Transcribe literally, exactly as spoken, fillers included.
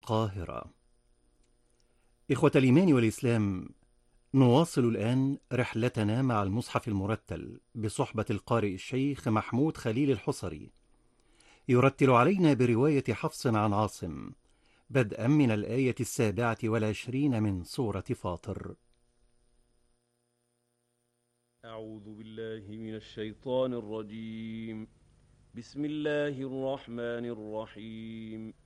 القاهرة. إخوة الإيمان والإسلام، نواصل الآن رحلتنا مع المصحف المرتل بصحبة القارئ الشيخ محمود خليل الحصري، يرتل علينا برواية حفص عن عاصم، بدءا من الآية السابعة والعشرين من سورة فاطر. أعوذ بالله من الشيطان الرجيم. بسم الله الرحمن الرحيم.